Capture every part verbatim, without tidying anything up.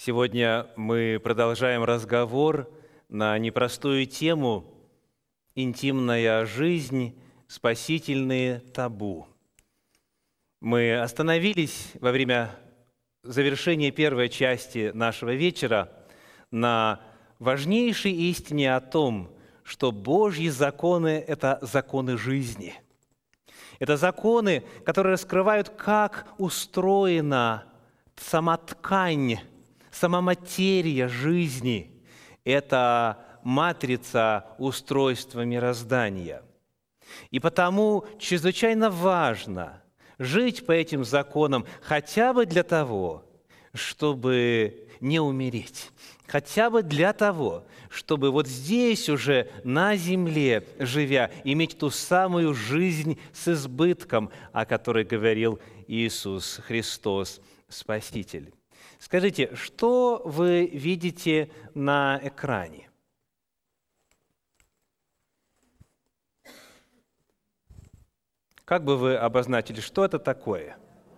Сегодня мы продолжаем разговор на непростую тему «Интимная жизнь. Спасительные табу». Мы остановились во время завершения первой части нашего вечера на важнейшей истине о том, что Божьи законы – это законы жизни. Это законы, которые раскрывают, как устроена сама ткань, сама материя жизни. Это матрица устройства мироздания. И потому чрезвычайно важно жить по этим законам хотя бы для того, чтобы не умереть. Хотя бы для того, чтобы вот здесь уже, на земле, живя, иметь ту самую жизнь с избытком, о которой говорил Иисус Христос, Спаситель. Скажите, что вы видите на экране? Как бы вы обозначили, что это такое?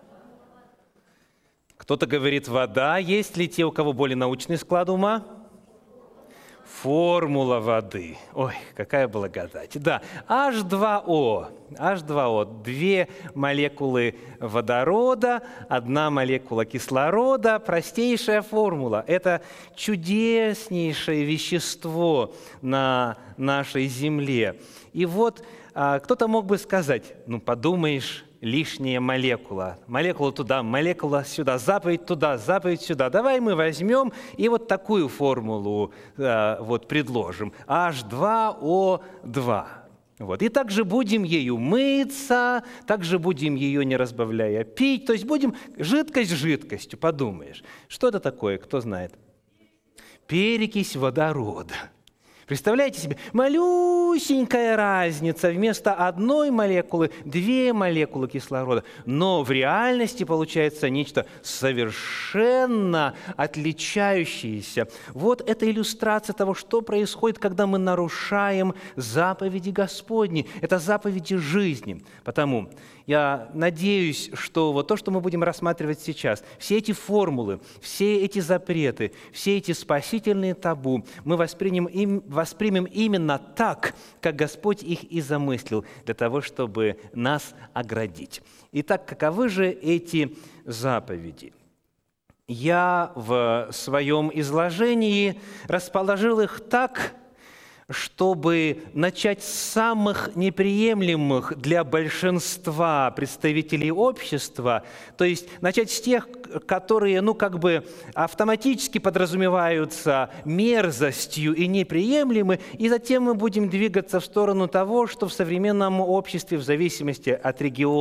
Кто-то говорит «вода». Есть ли те, у кого более научный склад ума? Формула воды. Ой, какая благодать. Да, эйч два о. эйч два о. Две молекулы водорода, одна молекула кислорода. Простейшая формула. Это чудеснейшее вещество на нашей Земле. И вот а, кто-то мог бы сказать, ну подумаешь, лишняя молекула. Молекула туда, молекула сюда, заповедь туда, заповедь сюда. Давай мы возьмем и вот такую формулу э, вот предложим. эйч два о два. Вот. И также будем ею мыться, также будем ее, не разбавляя, пить. То есть будем жидкость жидкостью, подумаешь. Что это такое, кто знает? Перекись водорода. Представляете себе, малюсенькая разница, вместо одной молекулы две молекулы кислорода. Но в реальности получается нечто совершенно отличающееся. Вот это иллюстрация того, что происходит, когда мы нарушаем заповеди Господни. Это заповеди жизни. Потому я надеюсь, что вот то, что мы будем рассматривать сейчас, все эти формулы, все эти запреты, все эти спасительные табу, мы воспримем, им, воспримем именно так, как Господь их и замыслил, для того, чтобы нас оградить. Итак, каковы же эти заповеди? Я в своем изложении расположил их так, чтобы начать с самых неприемлемых для большинства представителей общества, то есть начать с тех, которые, ну, как бы автоматически подразумеваются мерзостью и неприемлемы, и затем мы будем двигаться в сторону того, что в современном обществе, в зависимости от региона,